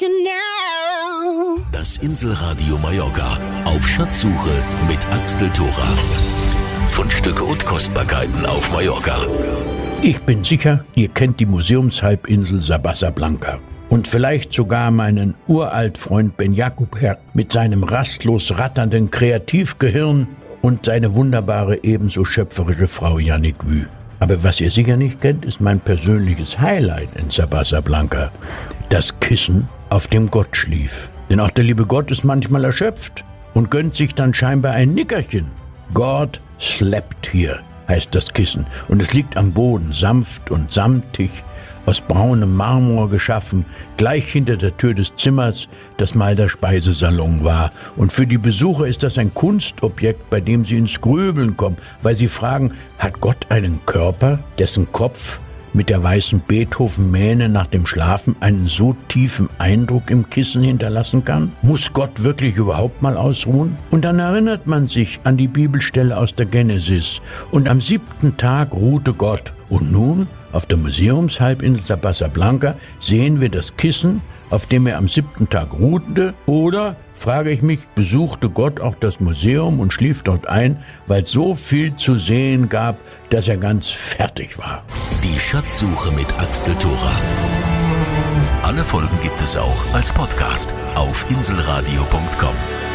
to know. Das Inselradio Mallorca auf Schatzsuche mit Axel Thora. Fundstücke und Kostbarkeiten auf Mallorca. Ich bin sicher, ihr kennt die Museumshalbinsel Sabasa Blanca. Und vielleicht sogar meinen Uraltfreund Ben Jakubher mit seinem rastlos ratternden Kreativgehirn und seine wunderbare, ebenso schöpferische Frau Jannik Wü. Aber was ihr sicher nicht kennt, ist mein persönliches Highlight in Sabasa Blanca. Das Kissen, auf dem Gott schlief. Denn auch der liebe Gott ist manchmal erschöpft und gönnt sich dann scheinbar ein Nickerchen. God slept here, heißt das Kissen. Und es liegt am Boden, sanft und samtig, aus braunem Marmor geschaffen, gleich hinter der Tür des Zimmers, das mal der Speisesalon war. Und für die Besucher ist das ein Kunstobjekt, bei dem sie ins Grübeln kommen, weil sie fragen, hat Gott einen Körper, dessen Kopf mit der weißen Beethoven-Mähne nach dem Schlafen einen so tiefen Eindruck im Kissen hinterlassen kann? Muss Gott wirklich überhaupt mal ausruhen? Und dann erinnert man sich an die Bibelstelle aus der Genesis. Und am 7. Tag ruhte Gott. Und nun, auf der Museumshalbinsel Sabasa Blanca, sehen wir das Kissen, auf dem er am 7. Tag ruhte. Oder, frage ich mich, besuchte Gott auch das Museum und schlief dort ein, weil es so viel zu sehen gab, dass er ganz fertig war. Die Schatzsuche mit Axel Thora. Alle Folgen gibt es auch als Podcast auf inselradio.com.